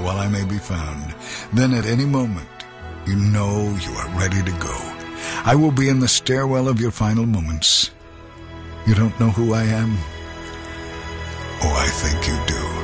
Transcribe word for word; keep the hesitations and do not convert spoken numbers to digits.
while I may be found. Then at any moment, you know you are ready to go. I will be in the stairwell of your final moments. You don't know who I am? Oh, I think you do.